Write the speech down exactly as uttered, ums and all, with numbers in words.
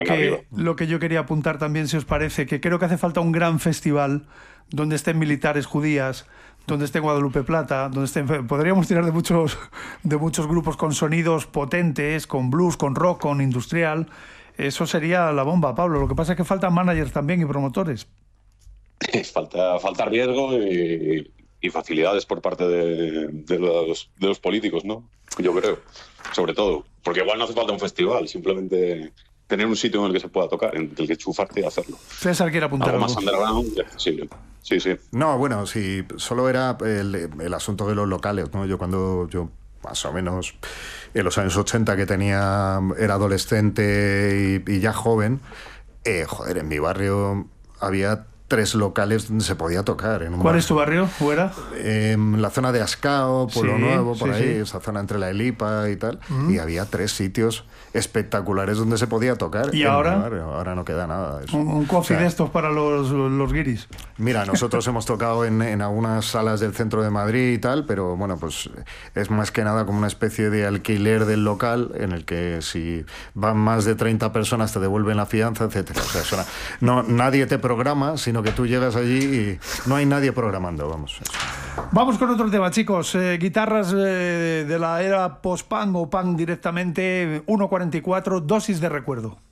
venga arriba. que lo que yo quería apuntar también, si os parece, que creo que hace falta un gran festival donde estén militares judías, donde esté Guadalupe Plata, donde estén... Podríamos tirar de muchos, de muchos grupos con sonidos potentes, con blues, con rock, con industrial. Eso sería la bomba, Pablo. Lo que pasa es que faltan managers también y promotores. falta, falta riesgo y, y facilidades por parte de, de, los, de los políticos, ¿no? Yo creo, sobre todo. Porque igual no hace falta un festival, simplemente tener un sitio en el que se pueda tocar, en el que chufarte y hacerlo. César quiere apuntar algo algo. más underground, sí, sí, sí. No, bueno, sí, solo era el, el asunto de los locales, ¿no? Yo cuando yo más o menos en los años ochenta, que tenía era adolescente y, y ya joven, eh, joder, en mi barrio había tres locales donde se podía tocar. En un ¿Cuál barrio. es tu barrio? ¿Fuera? En la zona de Ascao, Pueblo Sí, Nuevo, por sí, ahí, sí. esa zona entre la Elipa y tal. Mm. Y había tres sitios espectaculares donde se podía tocar. ¿Y en ahora? mi barrio. Ahora no queda nada de eso. Un, un coffee O sea, de estos para los, los guiris. Mira, nosotros hemos tocado en, en algunas salas del centro de Madrid y tal, pero bueno, pues es más que nada como una especie de alquiler del local en el que si van más de treinta personas te devuelven la fianza, etcétera. O sea, suena- no, nadie te programa, sino que tú llegas allí y no hay nadie programando, vamos. Eso. Vamos con otro tema, chicos. Eh, guitarras eh, de la era post-punk o punk directamente, uno cuarenta y cuatro, dosis de recuerdo.